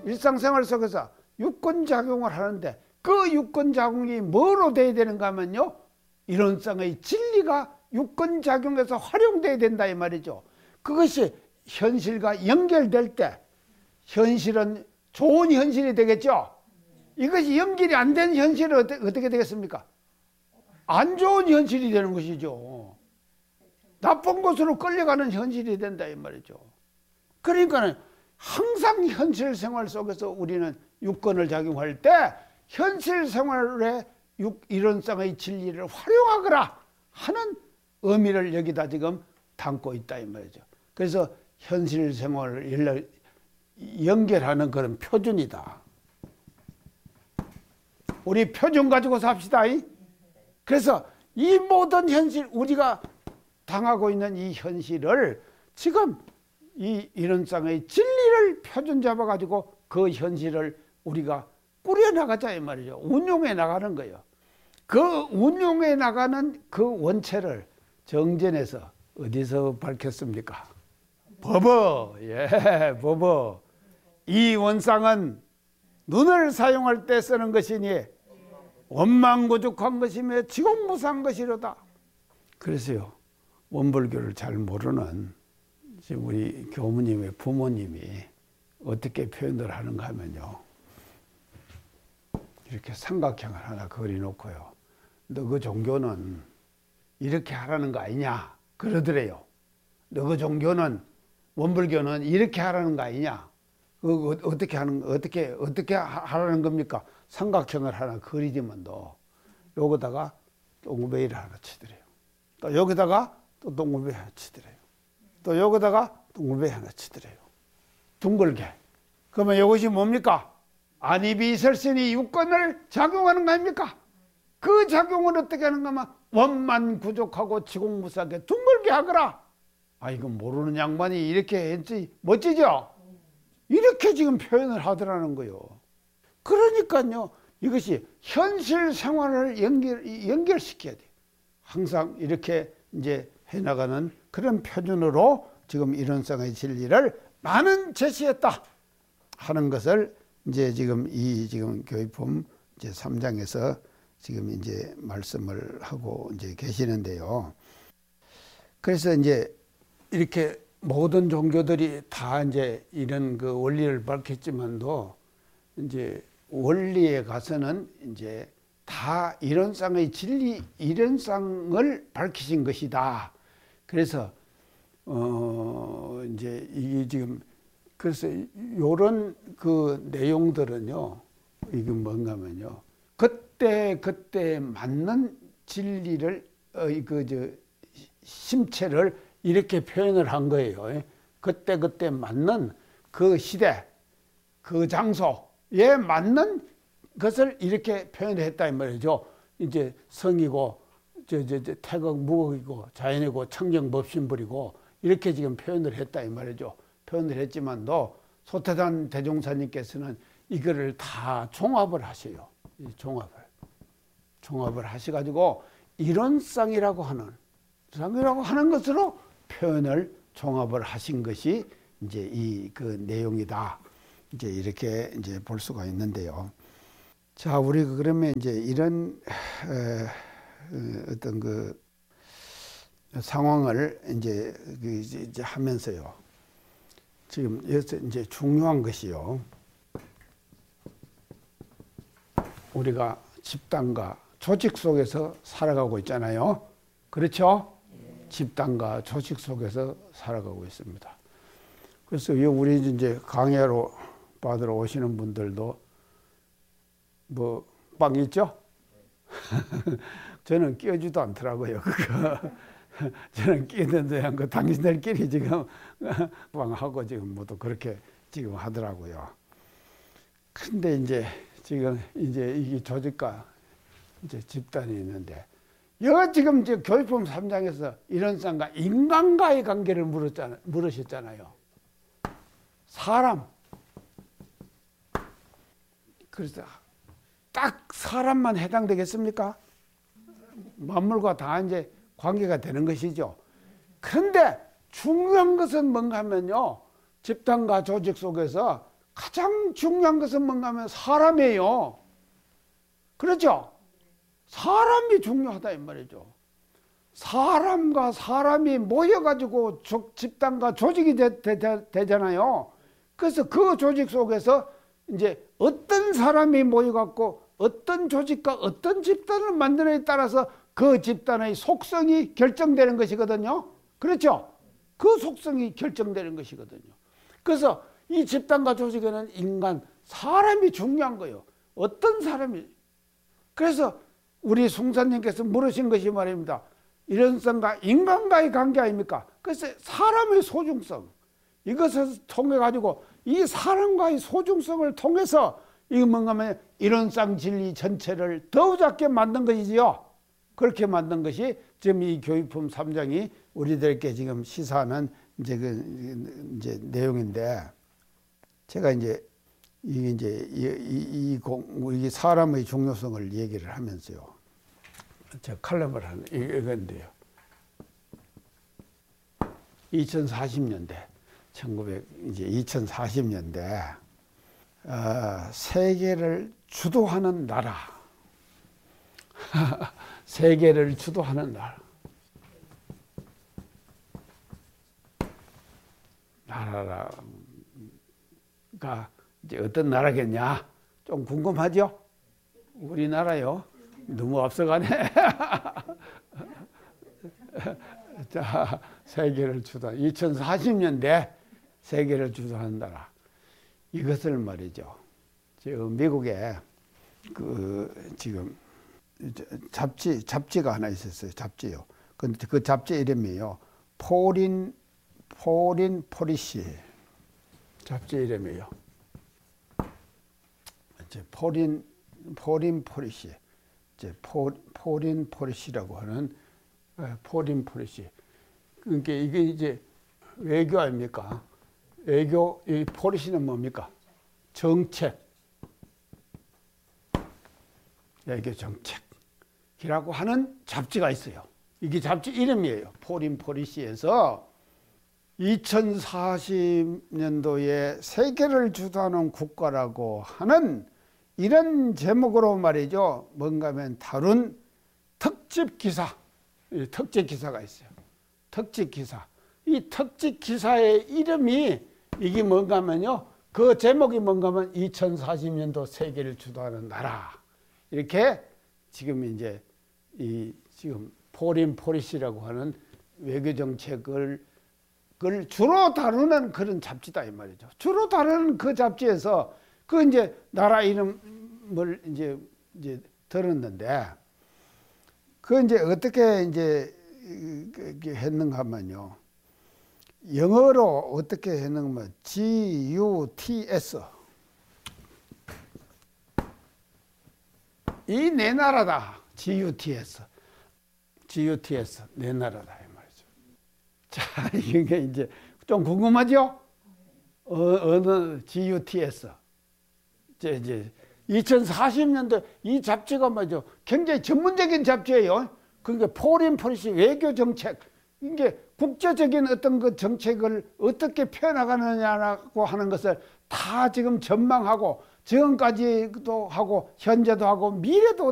일상생활 속에서 유권작용을 하는데 그 유권작용이 뭐로 돼야 되는가 하면요, 이론상의 진리가 유권작용에서 활용돼야 된다 이 말이죠. 그것이 현실과 연결될 때 현실은 좋은 현실이 되겠죠. 이것이 연결이 안 된 현실은 어떻게 되겠습니까? 안 좋은 현실이 되는 것이죠. 나쁜 곳으로 끌려가는 현실이 된다 이 말이죠. 그러니까 항상 현실 생활 속에서 우리는 유권을 작용할 때 현실 생활의 이론상의 진리를 활용하거라 하는 의미를 여기다 지금 담고 있다 이 말이죠. 그래서 현실 생활을 연결하는 그런 표준이다. 우리 표준 가지고 삽시다. 그래서 이 모든 현실, 우리가 당하고 있는 이 현실을 지금 이 이론상의 진리를 표준 잡아가지고 그 현실을 우리가 꾸려나가자 이 말이죠. 운용해 나가는 거예요. 그 운용해 나가는 그 원체를 정전에서 어디서 밝혔습니까? 법어. 예, 법어. 이 원상은 눈을 사용할 때 쓰는 것이니 원망구죽한 것이며 지공무사한 것이로다. 그래서요, 원불교를 잘 모르는 지금 우리 교무님의 부모님이 어떻게 표현을 하는가 하면요, 이렇게 삼각형을 하나 그려놓고요, 너 그 종교는 이렇게 하라는 거 아니냐 그러더래요. 너 그 종교는, 원불교는 이렇게 하라는 거 아니냐. 어떻게 하라는 겁니까? 삼각형을 하나 그리지만도 여기다가 동그베이를 하나 치더래요. 또 여기다가 또 동그베이 하나 치더래요. 또 여기다가 동그베이 하나 치더래요. 둥글게. 그러면 이것이 뭡니까? 안입이 설신이 유권을 작용하는 거 아닙니까? 그 작용을 어떻게 하는가 하면 원만 구족하고 지공무사하게 둥글게 하거라. 아, 이거 모르는 양반이 이렇게 했지 멋지죠? 이렇게 지금 표현을 하더라는 거요. 그러니까요, 이것이 현실 생활을 연결시켜야 돼. 항상 이렇게 이제 해나가는 그런 표준으로 지금 이론상의 진리를 나는 제시했다 하는 것을 이제 지금 지금 교육품 이제 3장에서 지금 이제 말씀을 하고 이제 계시는데요. 그래서 이제 이렇게 모든 종교들이 다 이제 이런 그 원리를 밝혔지만도 이제 원리에 가서는 이제 다 이론상의 진리, 이론상을 밝히신 것이다. 그래서 이제 이게 지금 그래서 요런 그 내용들은요, 이게 뭔가면요, 그때 맞는 진리를 심체를 이렇게 표현을 한 거예요. 그때 맞는 그 시대, 그 장소에 맞는 것을 이렇게 표현을 했다 이 말이죠. 이제 성이고 태극 무극이고 자연이고 청정법신불이고 이렇게 지금 표현을 했다 이 말이죠. 표현을 했지만도 소태산 대종사님께서는 이거를 다 종합을 하셔요. 종합을 하셔가지고 이론상이라고 하는 것으로 표현을 종합을 하신 것이 이제 이 그 내용이다. 이제 이렇게 이제 볼 수가 있는데요. 자, 우리 그러면 이제 이런 어떤 그 상황을 이제 하면서요. 지금 여기서 이제 중요한 것이요. 우리가 집단과 조직 속에서 살아가고 있잖아요. 그렇죠? 집단과 조직 속에서 살아가고 있습니다. 그래서 우리 이제 강의로 받으러 오시는 분들도 뭐 빵 있죠? 저는 끼어지도 않더라고요. 저는 끼는데 그 당신들끼리 지금 빵하고 지금 모두 그렇게 지금 하더라고요. 근데 이제 지금 이제 이 조직과 이제 집단이 있는데, 여기 지금 이제 교육품 3장에서 이론상과 인간과의 관계를 물으셨잖아요. 사람. 그래서 딱 사람만 해당되겠습니까? 만물과 다 이제 관계가 되는 것이죠. 그런데 중요한 것은 뭔가 하면요, 집단과 조직 속에서 가장 중요한 것은 뭔가 하면 사람이에요. 그렇죠? 사람이 중요하다 이 말이죠. 사람과 사람이 모여가지고 집단과 조직이 되잖아요. 그래서 그 조직 속에서 이제 어떤 사람이 모여갖고 어떤 조직과 어떤 집단을 만드느냐에 따라서 그 집단의 속성이 결정되는 것이거든요. 그렇죠? 그 속성이 결정되는 것이거든요. 그래서 이 집단과 조직에는 인간, 사람이 중요한 거예요. 어떤 사람이. 그래서 우리 송사님께서 물으신 것이 말입니다. 일원성과 인간과의 관계 아닙니까? 그래서 사람의 소중성, 이것을 통해 가지고 이 사람과의 소중성을 통해서 이거 뭔가 하면 일원상 진리 전체를 더우잡게 만든 것이지요. 그렇게 만든 것이 지금 이 교육품 3장이 우리들께 지금 시사하는 이제 내용인데, 제가 이제 이 사람의 중요성을 얘기를 하면서요. 저 칼럼을 하는 이건데요. 2040년대, 2040년대 세계를 주도하는 나라, 세계를 주도하는 나라가 이제 어떤 나라겠냐? 좀 궁금하죠? 우리나라요. 너무 앞서가네. 자, 세계를 주도, 2040년대 세계를 주도하는 나라. 이것을 말이죠. 지금 미국에 지금 잡지가 하나 있었어요. 잡지요. 근데 그 잡지 이름이요. 포린 포리시. 잡지 이름이요. 이제 포린 포리시. 이제 포린 포리시라고 하는 포린 포리시. 그러니까 이게 이제 외교 아닙니까? 외교, 이 포리시는 뭡니까? 정책. 외교 정책이라고 하는 잡지가 있어요. 이게 잡지 이름이에요. 포린 포리시에서 2040년도에 세계를 주도하는 국가라고 하는 이런 제목으로 말이죠. 뭔가 하면 다룬 특집 기사가 있어요. 특집 기사. 이 특집 기사의 이름이 이게 뭔가 하면요. 그 제목이 뭔가 하면 2040년도 세계를 주도하는 나라. 이렇게 지금 이제 지금 포린 포리시라고 하는 외교 정책을 주로 다루는 그런 잡지다 이 말이죠. 주로 다루는 그 잡지에서 그 이제 나라 이름을 이제 들었는데, 그 이제 어떻게 이제 했는가 하면요. 영어로 어떻게 했는가 하면 GUTS. 이 내 나라다. GUTS. 내 나라다 이 말이죠. 자, 이게 이제 좀 궁금하죠? 어느 GUTS. 이제 2040년도 이 잡지가 뭐죠? 굉장히 전문적인 잡지예요. 그러니까 포린 포리시 외교 정책, 이게 국제적인 어떤 그 정책을 어떻게 펴나가느냐라고 하는 것을 다 지금 전망하고 지금까지도 하고 현재도 하고 미래도